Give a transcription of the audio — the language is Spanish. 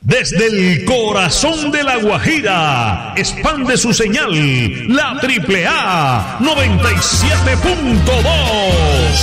Desde el corazón de La Guajira, expande su señal, la AAA 97.2.